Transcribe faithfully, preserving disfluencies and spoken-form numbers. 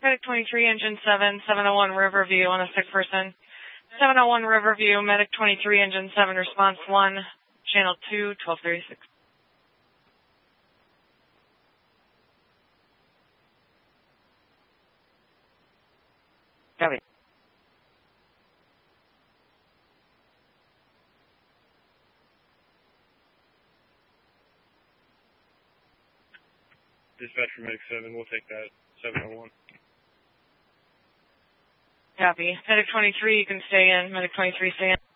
Medic twenty-three, Engine seven, seven oh one Riverview on a sick person. seven oh one Riverview, Medic twenty-three, Engine seven, response one, channel two, twelve thirty-six. Copy. Dispatch for Medic seven, we'll take that, seven oh one. Copy. Medic twenty-three, you can stay in. Medic twenty-three, stay in.